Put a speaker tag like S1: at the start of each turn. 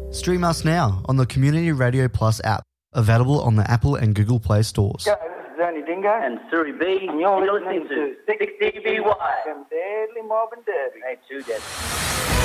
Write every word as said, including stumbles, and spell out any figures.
S1: Stream us now on the Community Radio Plus app, available on the Apple and Google Play stores.
S2: Go, this is Ernie Dingo.
S3: And Suri B.
S2: And you're,
S3: you're
S2: listening,
S3: listening
S2: to
S3: to six D B Y.
S2: From Deadly Mob and Derby.
S3: Hey, two dead.